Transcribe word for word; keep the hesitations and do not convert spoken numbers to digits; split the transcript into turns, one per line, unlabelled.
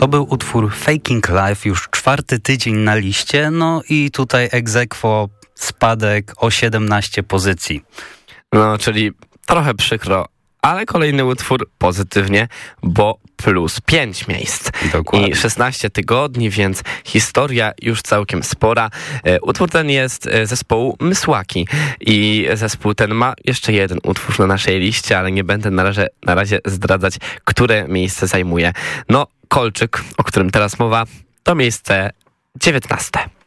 To był utwór Faking Life, już czwarty tydzień na liście, no i tutaj ex aequo spadek o siedemnaście pozycji.
No, czyli trochę przykro, ale kolejny utwór pozytywnie, bo plus pięć miejsc.
Dokładnie.
I szesnaście tygodni, więc historia już całkiem spora. Utwór ten jest zespołu Mysłaki i zespół ten ma jeszcze jeden utwór na naszej liście, ale nie będę na razie, na razie zdradzać, które miejsce zajmuje. No, Kolczyk, o którym teraz mowa, to miejsce dziewiętnaste.